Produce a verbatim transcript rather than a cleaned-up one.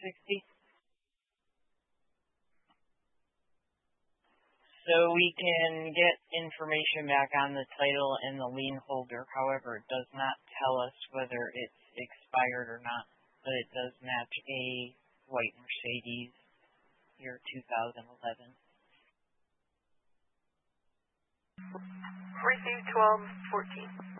sixty. So we can get information back on the title and the lien holder. However, it does not tell us whether it's expired or not, but it does match a white Mercedes, year two thousand eleven. Receive twelve fourteen.